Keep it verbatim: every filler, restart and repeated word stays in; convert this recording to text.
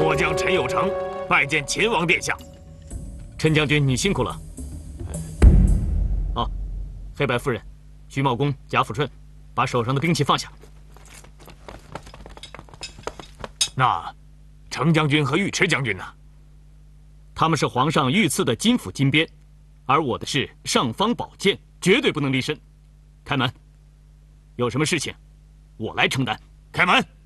末将陈有成拜见秦王殿下。 陈将军，你辛苦了。哦，黑白夫人、徐茂公、贾抚顺，把手上的兵器放下。 那程将军和尉迟将军呢？ 他们是皇上御赐的金斧金鞭，而我的是尚方宝剑，绝对不能离身。开门。有什么事情，我来承担。 开门。